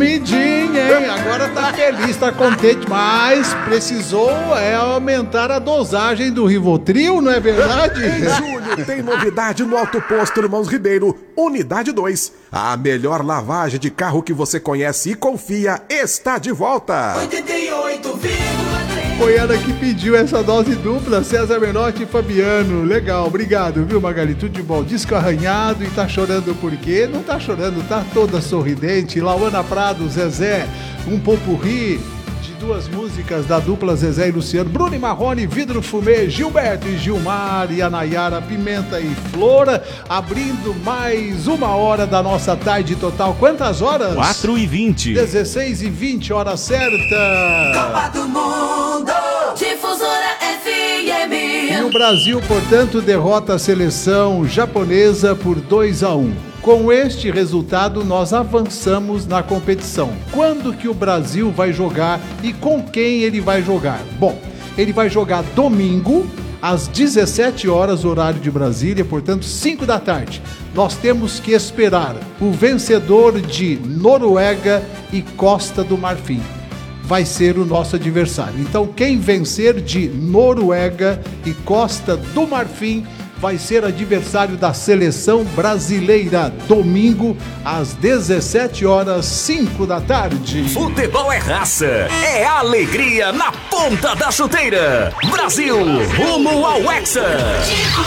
Sumidinha, hein? Agora tá feliz, tá contente, mas precisou aumentar a dosagem do Rivotril, não é verdade? Em julho tem novidade no Auto Posto Irmãos Ribeiro, Unidade 2. A melhor lavagem de carro que você conhece e confia está de volta. 88,3. Foi ela que pediu essa dose dupla, César Menotti e Fabiano. Legal, obrigado, viu, Magali? Tudo de bom. Disco arranhado e tá chorando por quê? Não tá chorando, tá toda sorridente. Lauana Prado, Zezé, um popurrí de duas músicas da dupla Zezé e Luciano. Bruno e Marrone, Vidro Fumê, Gilberto e Gilmar e a Nayara, Pimenta e Flora. Abrindo mais uma hora da nossa tarde total. Quantas horas? 4h20. 16h20, hora certa. Copa do Mundo. Difusora FM. E o Brasil, portanto, derrota a seleção japonesa por 2-1. Com este resultado, nós avançamos na competição. Quando que o Brasil vai jogar e com quem ele vai jogar? Bom, ele vai jogar domingo, às 17 horas, horário de Brasília, portanto, 5 da tarde. Nós temos que esperar o vencedor de Noruega e Costa do Marfim. Vai ser o nosso adversário. Então, quem vencer de Noruega e Costa do Marfim vai ser adversário da seleção brasileira. Domingo, às 17 horas, 5 da tarde. Futebol é raça, é alegria na ponta da chuteira. Brasil, rumo ao Hexa.